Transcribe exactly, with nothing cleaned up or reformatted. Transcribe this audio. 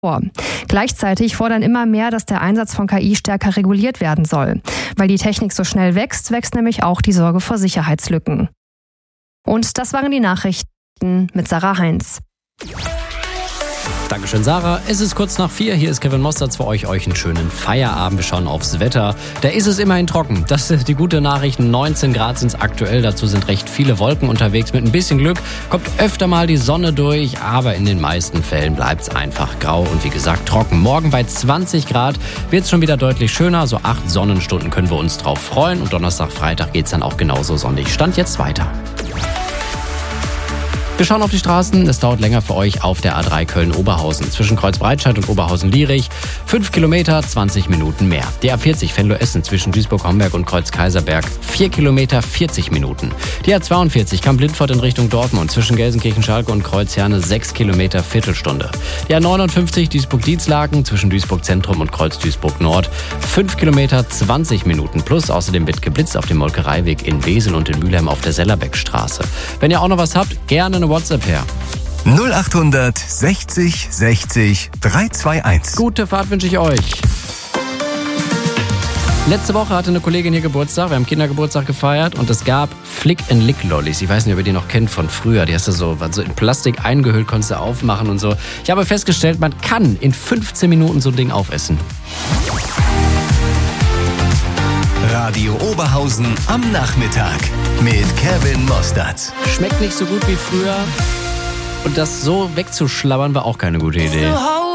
Gleichzeitig fordern immer mehr, dass der Einsatz von K I stärker reguliert werden soll. Weil die Technik so schnell wächst, wächst nämlich auch die Sorge vor Sicherheitslücken. Und das waren die Nachrichten mit Sarah Heinz. Dankeschön, Sarah. Es ist kurz nach vier. Hier ist Kevin Mostert für euch. Euch einen schönen Feierabend. Wir schauen aufs Wetter. Da ist es immerhin trocken. Das ist die gute Nachricht. neunzehn Grad sind es aktuell. Dazu sind recht viele Wolken unterwegs. Mit ein bisschen Glück kommt öfter mal die Sonne durch. Aber in den meisten Fällen bleibt es einfach grau und wie gesagt trocken. Morgen bei zwanzig Grad wird es schon wieder deutlich schöner. So acht Sonnenstunden können wir uns drauf freuen. Und Donnerstag, Freitag geht es dann auch genauso sonnig. Stand jetzt weiter. Wir schauen auf die Straßen. Es dauert länger für euch auf der A drei Köln-Oberhausen. Zwischen Kreuzbreitscheid und Oberhausen-Lierich. fünf Kilometer, zwanzig Minuten mehr. Die A vierzig Venlo-Essen zwischen Duisburg-Homberg und Kreuz-Kaiserberg. vier Kilometer, vierzig Minuten. Die A zweiundvierzig Kamp-Lindfort in Richtung Dortmund. Zwischen Gelsenkirchen-Schalke und Kreuzherne. sechs Kilometer, Viertelstunde. Die A neunundfünfzig Duisburg-Dietslaken zwischen Duisburg-Zentrum und Kreuz-Duisburg-Nord. fünf Kilometer, zwanzig Minuten. Plus außerdem wird geblitzt auf dem Molkereiweg in Wesel und in Mülheim auf der Sellerbeckstraße. Wenn ihr auch noch was habt, gerne eine WhatsApp her. null achthundert sechzig sechzig dreihundertzweiundundzwanzig. Gute Fahrt wünsche ich euch. Letzte Woche hatte eine Kollegin hier Geburtstag. Wir haben Kindergeburtstag gefeiert und es gab Flick-and-Lick-Lollis. Ich weiß nicht, ob ihr die noch kennt von früher. Die hast du so, so in Plastik eingehüllt, konntest du aufmachen und so. Ich habe festgestellt, man kann in fünfzehn Minuten so ein Ding aufessen. Radio Oberhausen am Nachmittag mit Kevin Mostert. Schmeckt nicht so gut wie früher und das so wegzuschlabbern war auch keine gute Idee.